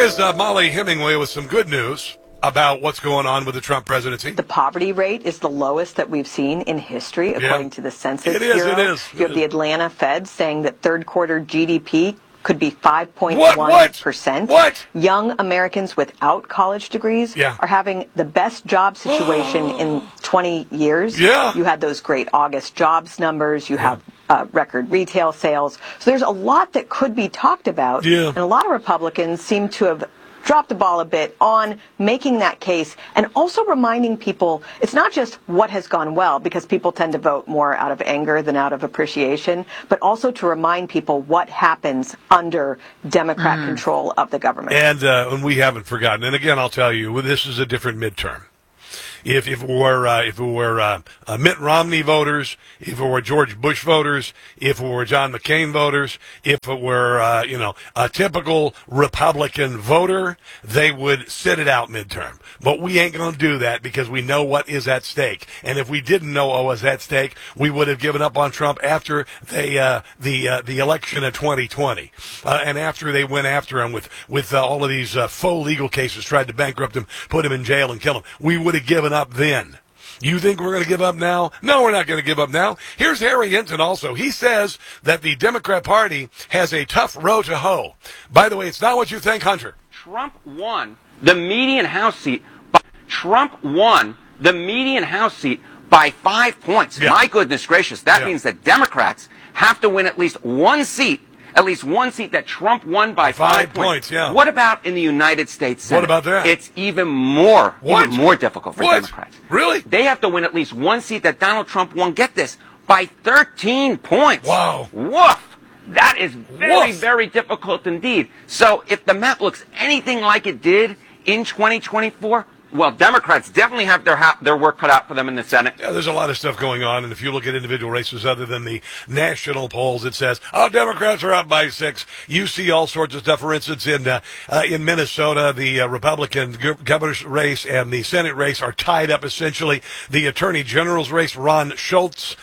is Molly Hemingway with some good news about what's going on with the Trump presidency. The poverty rate is the lowest that we've seen in history, according to the Census Bureau. It is. You have the Atlanta Fed saying that third quarter GDP could be 5.1%. What? Young Americans without college degrees are having the best job situation in 20 years. Yeah. You had those great August jobs numbers. You have record retail sales. So there's a lot that could be talked about. Yeah. And a lot of Republicans seem to have dropped the ball a bit on making that case and also reminding people it's not just what has gone well, because people tend to vote more out of anger than out of appreciation, but also to remind people what happens under Democrat control of the government. And we haven't forgotten. And again, I'll tell you, this is a different midterm. If it were Mitt Romney voters, if it were George Bush voters, if it were John McCain voters, if it were a typical Republican voter, they would sit it out midterm. But we ain't going to do that because we know what is at stake. And if we didn't know what was at stake, we would have given up on Trump after the election of 2020, and after they went after him with all of these faux legal cases, tried to bankrupt him, put him in jail, and kill him. We would have given up then. You think we're going to give up now? No, we're not going to give up now. Here's Harry Hinton also. He says that the Democrat Party has a tough row to hoe. By the way, it's not what you think, Hunter. Trump won the median House seat. Trump won the median House seat by 5 points. Yeah. My goodness gracious. That means that Democrats have to win at least one seat that Trump won by 5 points. Yeah. What about in the United States Senate? What about that? It's even more difficult for Democrats. Really? They have to win at least one seat that Donald Trump won, get this, by 13 points. Wow. Woof. That is very difficult indeed. So if the map looks anything like it did in 2024, well, Democrats definitely have their work cut out for them in the Senate. Yeah, there's a lot of stuff going on, and if you look at individual races other than the national polls, it says, oh, Democrats are up by 6. You see all sorts of stuff. For instance, in Minnesota, the Republican governor's race and the Senate race are tied up essentially. The Attorney General's race, Ron Schultz,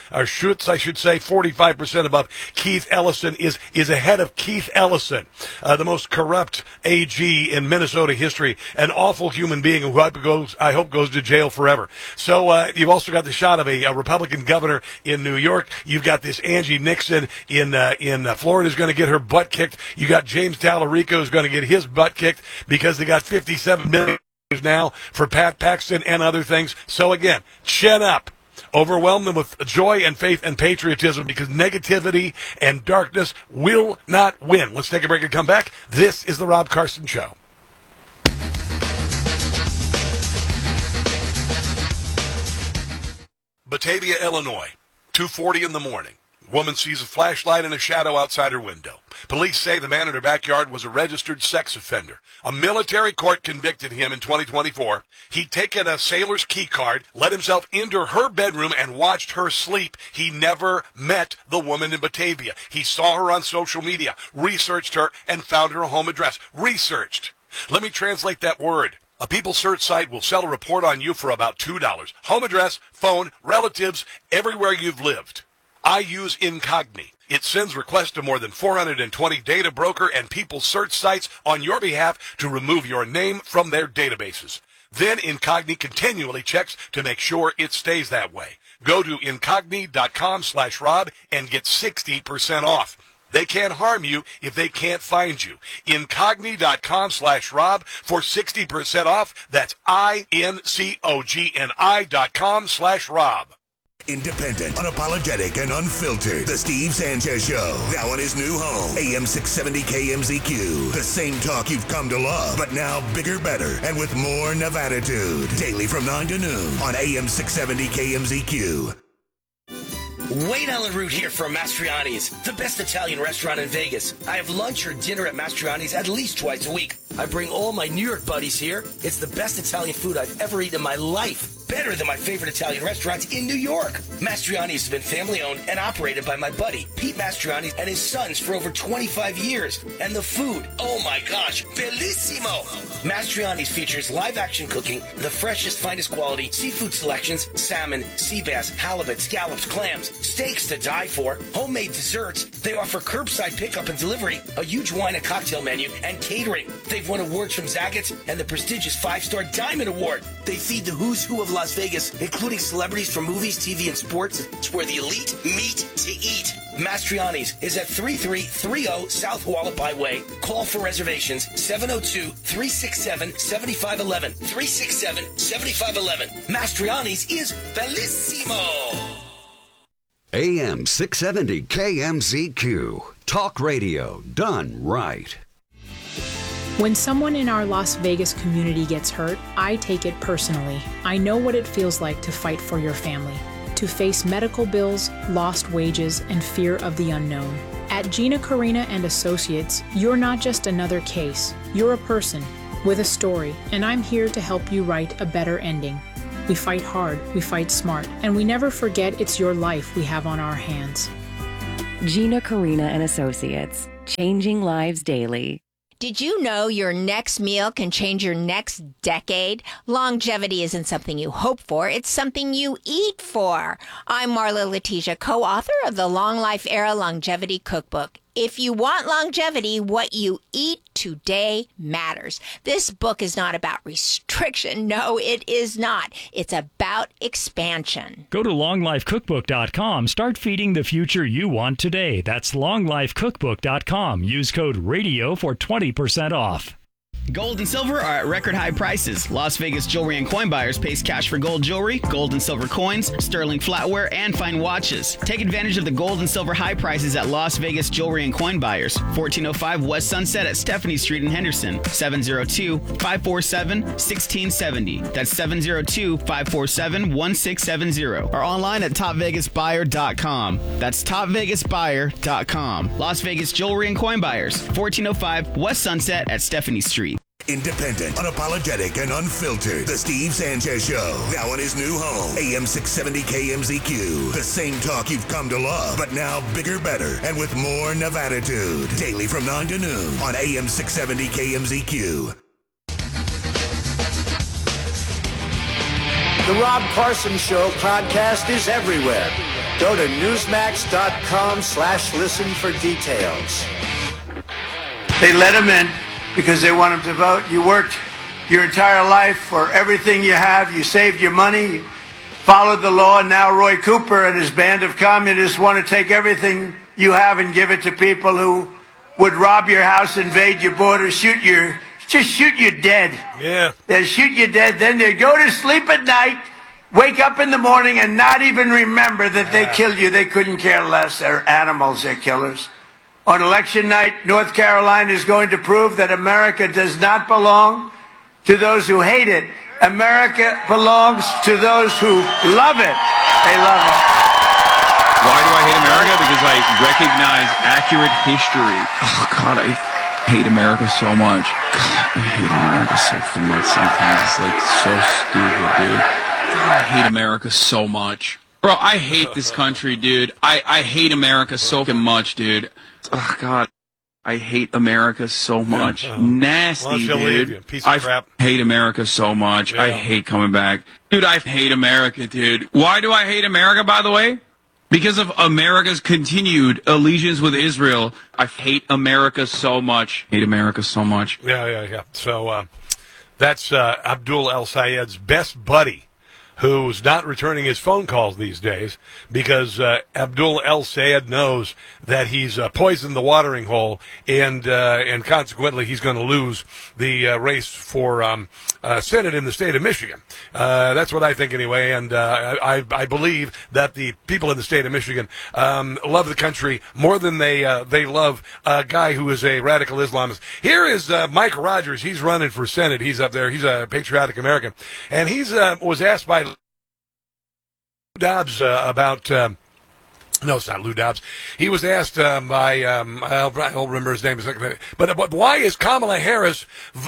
45% above Keith Ellison, is ahead of Keith Ellison, the most corrupt AG in Minnesota history, an awful human being who I hope goes to jail forever. So you've also got the shot of a Republican governor in New York. You've got this Angie Nixon in Florida is going to get her butt kicked. You got James Tallarico who's going to get his butt kicked because they got $57 million now for Pat Paxton and other things. So again, chin up. Overwhelm them with joy and faith and patriotism, because negativity and darkness will not win. Let's take a break and come back. This is the Rob Carson Show. Batavia, Illinois, 2:40 in the morning. Woman sees a flashlight and a shadow outside her window. Police say the man in her backyard was a registered sex offender. A military court convicted him in 2024. He'd taken a sailor's key card, let himself into her bedroom, and watched her sleep. He never met the woman in Batavia. He saw her on social media, researched her, and found her home address. Researched. Let me translate that word. A People search site will sell a report on you for about $2. Home address, phone, relatives, everywhere you've lived. I use Incogni. It sends requests to more than 420 data broker and People search sites on your behalf to remove your name from their databases. Then Incogni continually checks to make sure it stays that way. Go to incogni.com/Rob and get 60% off. They can't harm you if they can't find you. Incogni.com/Rob for 60% off. That's INCOGNI.com/Rob. Independent, unapologetic, and unfiltered. The Steve Sanchez Show. Now in his new home, AM 670 KMZQ. The same talk you've come to love, but now bigger, better, and with more Nevada-tude. Daily from 9 to noon on AM 670 KMZQ. Wayne Allen Root here from Mastriani's, the best Italian restaurant in Vegas. I have lunch or dinner at Mastriani's at least twice a week. I bring all my New York buddies here. It's the best Italian food I've ever eaten in my life. better than my favorite Italian restaurants in New York. Mastriani's has been family-owned and operated by my buddy, Pete Mastriani, and his sons for over 25 years. And the food, oh my gosh, bellissimo! Mastriani's features live-action cooking, the freshest, finest quality, seafood selections, salmon, sea bass, halibut, scallops, clams, steaks to die for, homemade desserts. They offer curbside pickup and delivery, a huge wine and cocktail menu, and catering. They've won awards from Zaggett's and the prestigious 5-Star Diamond Award. They feed the who's who of Las Vegas, including celebrities from movies, TV, and sports. It's where the elite meet to eat. Mastriani's is at 3330 South Hualapai Way. Call for reservations 702-367-7511. 367-7511. Mastriani's is bellissimo. AM 670 KMZQ. Talk radio done right. When someone in our Las Vegas community gets hurt, I take it personally. I know what it feels like to fight for your family, to face medical bills, lost wages, and fear of the unknown. At Gina Carina and Associates, you're not just another case. You're a person with a story, and I'm here to help you write a better ending. We fight hard, we fight smart, and we never forget it's your life we have on our hands. Gina Carina and Associates, changing lives daily. Did you know your next meal can change your next decade? Longevity isn't something you hope for, it's something you eat for. I'm Marla Letitia, co-author of the Long Life Era Longevity Cookbook. If you want longevity, what you eat today matters. This book is not about restriction. No, it is not. It's about expansion. Go to longlifecookbook.com. Start feeding the future you want today. That's longlifecookbook.com. Use code RADIO for 20% off. Gold and silver are at record high prices. Las Vegas Jewelry and Coin Buyers pays cash for gold jewelry, gold and silver coins, sterling flatware, and fine watches. Take advantage of the gold and silver high prices at Las Vegas Jewelry and Coin Buyers, 1405 West Sunset at Stephanie Street in Henderson, 702-547-1670. That's 702-547-1670. Or online at topvegasbuyer.com. That's topvegasbuyer.com. Las Vegas Jewelry and Coin Buyers, 1405 West Sunset at Stephanie Street. Independent, unapologetic, and unfiltered. The Steve Sanchez Show. Now in his new home. AM 670 KMZQ. The same talk you've come to love, but now bigger, better, and with more Nevaditude. Daily from 9 to noon on AM 670 KMZQ. The Rob Carson Show podcast is everywhere. Go to newsmax.com/listen for details. They let him in because they want him to vote. You worked your entire life for everything you have. You saved your money, followed the law, and now Roy Cooper and his band of communists want to take everything you have and give it to people who would rob your house, invade your borders, shoot you dead. Yeah. They'll shoot you dead. Then they go to sleep at night, wake up in the morning, and not even remember that they killed you. They couldn't care less. They're animals. They're killers. On election night, North Carolina is going to prove that America does not belong to those who hate it. America belongs to those who love it. They love it. Why do I hate America? Because I recognize accurate history. Oh, God, I hate America so much. God, I hate America so much sometimes. It's like so stupid, dude. God, I hate America so much. Bro, I hate this country, dude. I hate America so much, dude. Oh, God, I hate America so much. Nasty, dude. Piece of crap. I hate America so much. Yeah. I hate coming back. Dude, I hate America, dude. Why do I hate America, by the way? Because of America's continued allegiance with Israel. I hate America so much. Hate America so much. Yeah. So that's Abdul El Sayed's best buddy, who's not returning his phone calls these days because Abdul El Sayed knows that he's poisoned the watering hole, and consequently he's going to lose the race for Senate in the state of Michigan. That's what I think anyway, and I believe that the people in the state of Michigan love the country more than they love a guy who is a radical Islamist. Here is Mike Rogers. He's running for Senate. He's up there. He's a patriotic American, and he's was asked by Dobbs about No, it's not Lou Dobbs. He was asked by, I don't remember his name, but why is Kamala Harris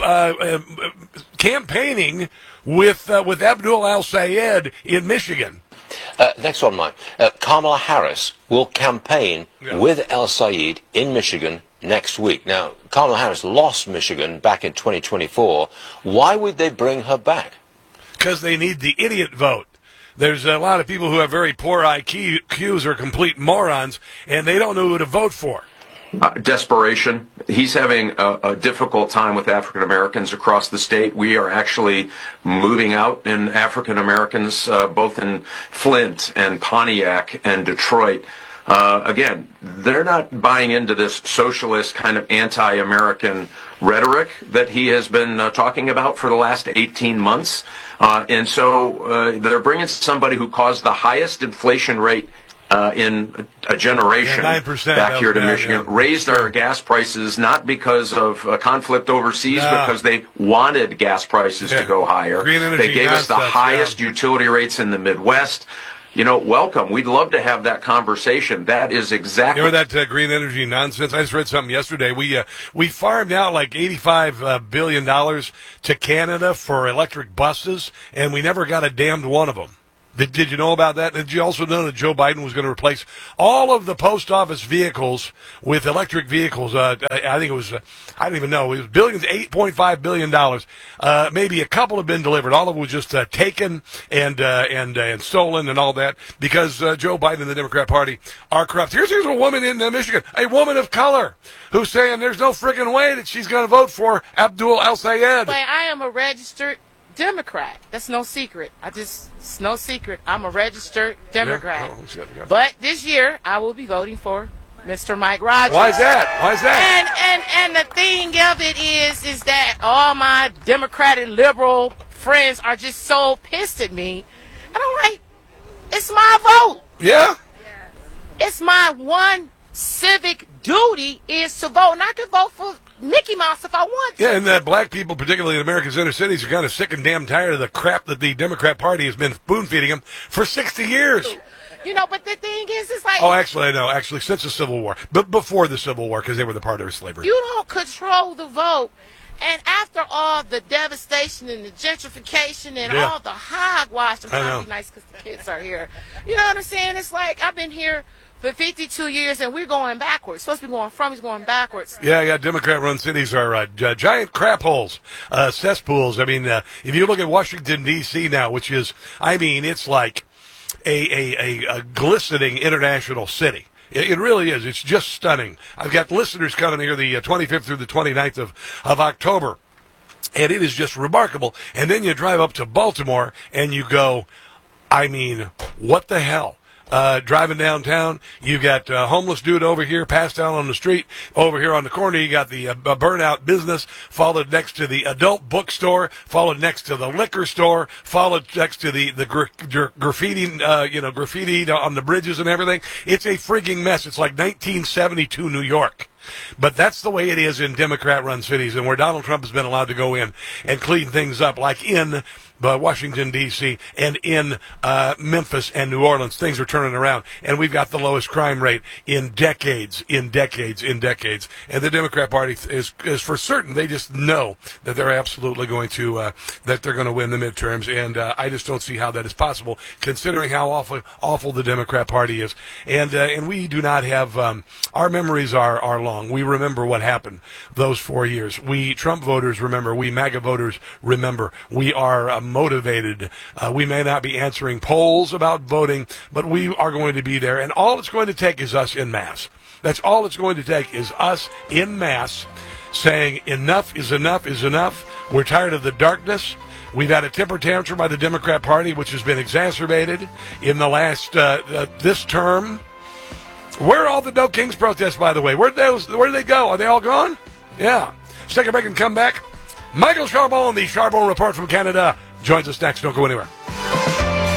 campaigning with Abdul al-Sayed in Michigan? Next one, Mike. Kamala Harris will campaign with al-Sayed in Michigan next week. Now, Kamala Harris lost Michigan back in 2024. Why would they bring her back? Because they need the idiot vote. There's a lot of people who have very poor IQs or complete morons, and they don't know who to vote for. Desperation. He's having a difficult time with African Americans across the state. We are actually moving out in African Americans, both in Flint and Pontiac and Detroit. Again, they're not buying into this socialist kind of anti-American rhetoric that he has been talking about for the last 18 months. And so they're bringing somebody who caused the highest inflation rate in a generation 9% back here to Michigan, raised our gas prices not because of a conflict overseas, but because they wanted gas prices to go higher. They gave us the highest utility rates in the Midwest. You know, welcome. We'd love to have that conversation. That is exactly... You know that green energy nonsense? I just read something yesterday. We farmed out like $85 billion to Canada for electric buses, and we never got a damned one of them. Did you know about that? Did you also know that Joe Biden was going to replace all of the post office vehicles with electric vehicles? I think it was, I don't even know. It was billions, $8.5 billion. Maybe a couple have been delivered. All of it was just taken and stolen and all that because Joe Biden and the Democrat Party are corrupt. Here's a woman in Michigan, a woman of color, who's saying there's no freaking way that she's going to vote for Abdul al-Sayed. But I am a registered Democrat. That's no secret. It's no secret. I'm a registered Democrat. Yeah. But this year, I will be voting for Mr. Mike Rogers. Why is that? And the thing of it is that all my Democratic liberal friends are just so pissed at me. And I'm like, it's my vote. Yeah. It's my one civic duty is to vote. And I can vote for Mickey Mouse if I want to. Yeah, and black people, particularly in America's inner cities, are kind of sick and damn tired of the crap that the Democrat Party has been spoon-feeding them for 60 years. You know, but the thing is, it's like... Oh, actually, I know. Actually, since the Civil War. But before the Civil War, because they were the part of slavery. You don't control the vote. And after all the devastation and the gentrification and all the hogwash, I'm trying to be nice because the kids are here. You know what I'm saying? It's like I've been here for 52 years, and we're going backwards. Supposed to be going from, he's going backwards. Yeah, Democrat-run cities are giant crap holes, cesspools. I mean, if you look at Washington, D.C. now, which is, I mean, it's like a glistening international city. It really is. It's just stunning. I've got listeners coming here the 25th through the 29th of October, and it is just remarkable. And then you drive up to Baltimore, and you go, I mean, what the hell? Driving downtown, you got a homeless dude over here passed out on the street. Over here on the corner, you got the burnout business, followed next to the adult bookstore, followed next to the liquor store, followed next to the graffiti, graffiti on the bridges and everything. It's a frigging mess. It's like 1972 New York. But that's the way it is in Democrat-run cities, and where Donald Trump has been allowed to go in and clean things up, like in Washington, D.C., and in Memphis and New Orleans. Things are turning around, and we've got the lowest crime rate in decades. And the Democrat Party is for certain. They just know that they're absolutely going to that they're going to win the midterms, and I just don't see how that is possible, considering how awful the Democrat Party is. And we do not have our memories are long. We remember what happened those 4 years. We Trump voters remember. We MAGA voters remember. We are motivated. We may not be answering polls about voting, but we are going to be there. And all it's going to take is us en masse. That's all it's going to take is us en masse saying enough is enough is enough. We're tired of the darkness. We've had a temper tantrum by the Democrat Party, which has been exacerbated in the last this term. Where are all the No Kings protests, by the way? Where did they go? Are they all gone? Yeah. Let's take a break and come back. Michael Charbon, the Charbon Report from Canada, joins us next. Don't go anywhere.